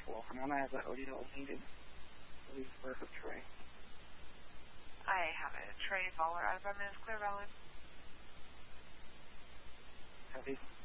telefoon hebben die al needed. Please for the tray. I have a tray Voller out of our minutes clear valid. Heavy.